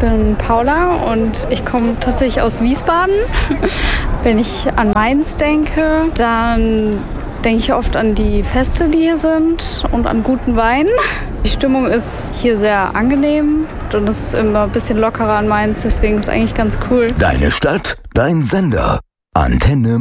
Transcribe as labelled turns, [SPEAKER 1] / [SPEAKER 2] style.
[SPEAKER 1] bin Paula und ich komme tatsächlich aus Wiesbaden. Wenn ich an Mainz denke, dann denke ich oft an die Feste, die hier sind und an guten Wein. Die Stimmung ist hier sehr angenehm und es ist immer ein bisschen lockerer an Mainz, deswegen ist es eigentlich ganz cool.
[SPEAKER 2] Deine Stadt, dein Sender. Antenne